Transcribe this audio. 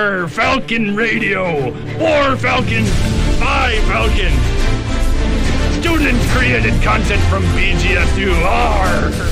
R Falcon Radio. 4 Falcon, 5 Falcon. Student created content from BGSU. R.